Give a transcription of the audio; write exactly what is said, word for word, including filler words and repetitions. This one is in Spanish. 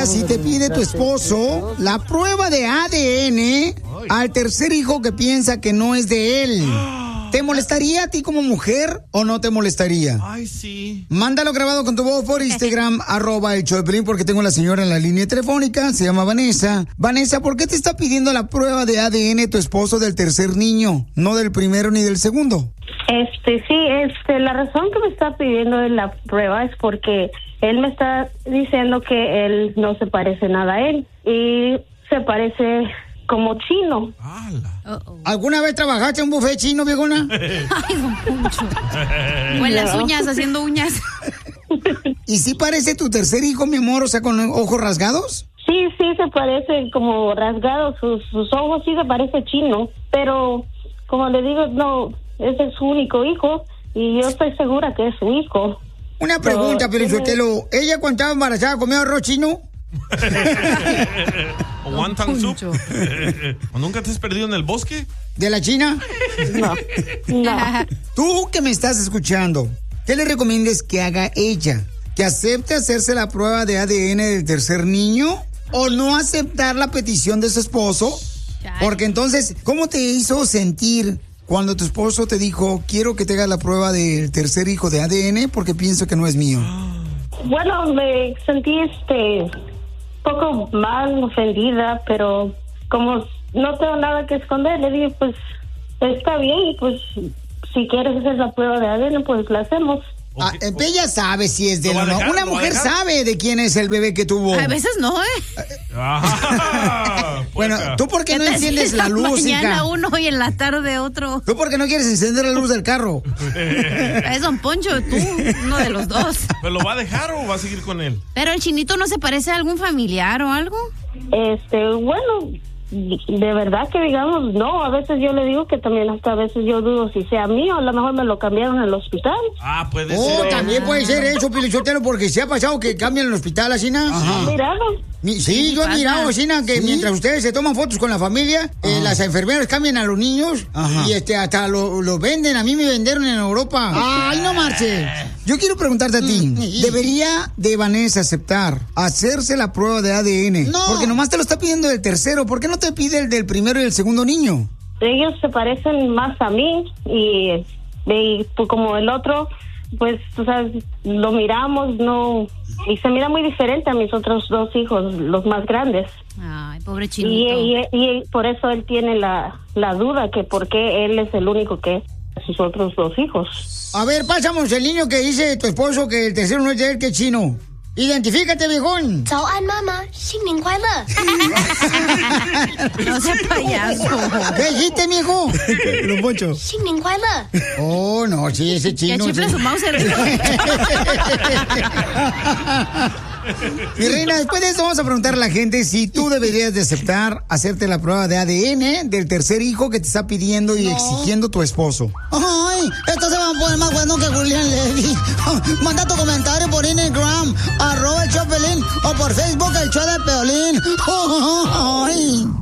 pasaría si te pide tu esposo la prueba de A D N al tercer hijo que piensa que no es de él? ¿Te molestaría a ti como mujer o no te molestaría? Ay, sí. Mándalo grabado con tu voz por Instagram, arroba el show de Piolín, porque tengo a la señora en la línea telefónica, se llama Vanessa. Vanessa, ¿por qué te está pidiendo la prueba de A D N tu esposo del tercer niño, no del primero ni del segundo? Este, sí, este, la razón que me está pidiendo la prueba es porque él me está diciendo que él no se parece nada a él y se parece como chino. Uh-oh. ¿Alguna vez trabajaste en un buffet chino, viejona? Ay, don Poncho. O en las uñas, haciendo uñas. ¿Y sí parece tu tercer hijo, mi amor, o sea, con ojos rasgados? Sí, sí, se parece como rasgados, sus, sus ojos sí se parece chino, pero como le digo, no, ese es su único hijo y yo estoy segura que es su hijo. Una pregunta, pero yo te lo... ¿Ella cuando estaba embarazada comía arroz chino? ¿O wonton soup? ¿O nunca te has perdido en el bosque? ¿De la China? No, no. Tú que me estás escuchando, ¿qué le recomiendas que haga ella? ¿Que acepte hacerse la prueba de A D N del tercer niño? ¿O no aceptar la petición de su esposo? Porque entonces, ¿cómo te hizo sentir cuando tu esposo te dijo, quiero que te hagas la prueba del tercer hijo de A D N porque pienso que no es mío? Bueno, me sentí este poco mal, ofendida, pero como no tengo nada que esconder, le dije, pues está bien, pues si quieres hacer la prueba de A D N, pues la hacemos. Ah, ella sabe si es de él o no. Una mujer sabe de quién es el bebé que tuvo. A veces no, ¿eh? Ah, bueno, ¿tú por qué no enciendes la luz, hija? Mañana uno y en la tarde otro. ¿Tú por qué no quieres encender la luz del carro? Es don Poncho, tú, uno de los dos. ¿Pero lo va a dejar o va a seguir con él? ¿Pero el chinito no se parece a algún familiar o algo? Este, bueno, de verdad que digamos, no, a veces yo le digo que también hasta a veces yo dudo si sea mío, a lo mejor me lo cambiaron en el hospital. Ah, puede oh, ser. También puede ser eso, Pilichotero, porque se ha pasado que cambian el hospital, así, ¿no? ¿Mirado? Sí, yo he mirado, así, que ¿sí? Mientras ustedes se toman fotos con la familia, eh, las enfermeras cambian a los niños. Ajá. Y este hasta los lo venden. A mí me vendieron en Europa. ¡Ay, no marches! Yo quiero preguntarte a ti, ¿debería de Vanessa aceptar hacerse la prueba de A D N? No. Porque nomás te lo está pidiendo el tercero. ¿Por qué no te pide el del primero y el segundo niño? Ellos se parecen más a mí y, y pues, como el otro, pues, tú sabes, lo miramos, no... Y se mira muy diferente a mis otros dos hijos, los más grandes. Ay, pobre chinito. Y, y, y por eso él tiene la, la duda que por qué él es el único que es sus otros dos hijos. A ver, pasamos el niño que dice tu esposo que el tercero no es de él, que es chino. Identifícate, viejón. 早安，妈妈，新年快乐。 No sea payaso. ¿Qué dijiste, mijo? Don Poncho. 新年快乐。 Oh, no, sí, ese chino. Que chifle sí. su Mauser. Mi reina, después de eso vamos a preguntar a la gente si tú deberías de aceptar hacerte la prueba de A D N del tercer hijo que te está pidiendo y no. exigiendo tu esposo. Ay, esto se va a poner más bueno que Julián Levy. Manda tu comentario por Instagram, arroba el show de Piolín, o por Facebook el show de Piolín. Ay.